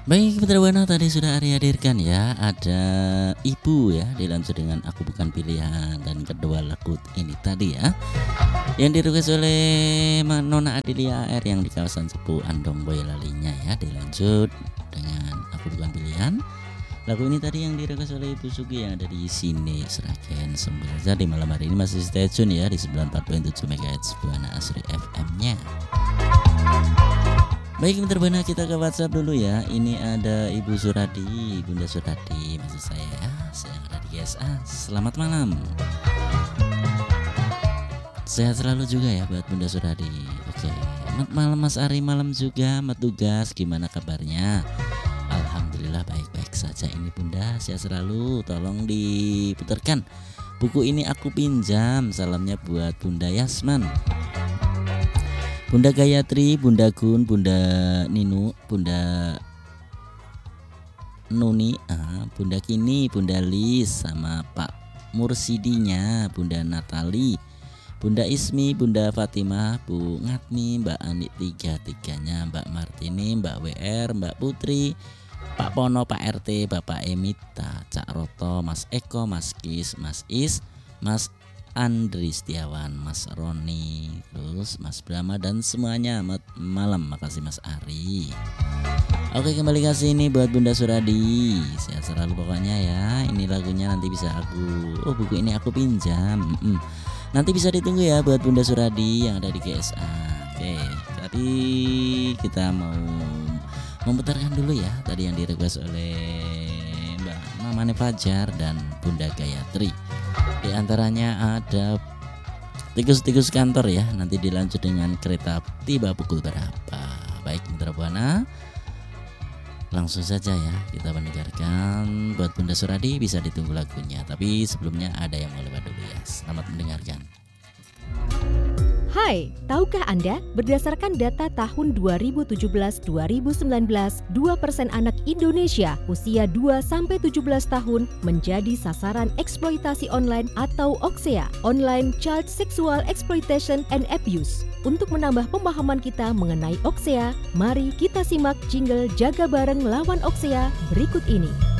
Baik, Putra Buana tadi sudah Ari hadirkan ya. Ada Ibu ya, dilanjut dengan Aku Bukan Pilihan. Dan kedua lagu ini tadi ya, yang direquest oleh Nona Adelia R yang di kawasan Cepu Andong Boyolalinya ya. Dilanjut dengan Aku Bukan Pilihan. Lagu ini tadi yang direquest oleh Ibu Sugi yang ada di sini Seragen Semberja. Di malam hari ini masih stay tune ya di 94.7 MHz Buana Asri FM-nya. Baik, Mitra Buana, kita ke WhatsApp dulu ya. Ini ada Ibu Suradi, Bunda Suradi maksud saya ya, yang ada di GSA. Selamat malam. Sehat selalu juga ya buat Bunda Suradi. Oke, selamat malam Mas Ari, malam juga Mat Tugas. Gimana kabarnya? Alhamdulillah baik-baik saja ini Bunda, sehat selalu. Tolong diputarkan buku ini aku pinjam. Salamnya buat Bunda Yasman, Bunda Gayatri, Bunda Gun, Bunda Ninu, Bunda Nuni, Bunda Kini, Bunda Lis, sama Pak Mursidinya, Bunda Natali, Bunda Ismi, Bunda Fatimah, Bu Ngatmi, Mbak Ani, tiga-tiganya, Mbak Martini, Mbak WR, Mbak Putri, Pak Pono, Pak RT, Bapak Emita, Cak Roto, Mas Eko, Mas Kis, Mas Is, Mas Andri Setiawan, Mas Roni, terus Mas Brahma dan semuanya. Malam, makasih Mas Ari. Oke, kembali ke sini buat Bunda Suradi. Sehat selalu pokoknya ya. Ini lagunya nanti bisa buku ini aku pinjam. Nanti bisa ditunggu ya buat Bunda Suradi yang ada di GSA. Oke, tadi kita mau memutarkan dulu ya. Tadi yang direquest oleh Mbak Mamane Fajar dan Bunda Gayatri. Di antaranya ada tikus-tikus kantor ya. Nanti dilanjut dengan kereta tiba pukul berapa. Baik, Mitra Buana, langsung saja ya kita mendengarkan. Buat Bunda Suradi bisa ditunggu lagunya. Tapi sebelumnya ada yang mau lewat dulu ya. Selamat mendengarkan. Hai, tahukah Anda, berdasarkan data tahun 2017-2019, 2% anak Indonesia usia 2-17 tahun menjadi sasaran eksploitasi online atau OXEA, Online Child Sexual Exploitation and Abuse. Untuk menambah pemahaman kita mengenai OXEA, mari kita simak jingle Jaga Bareng Lawan OXEA berikut ini.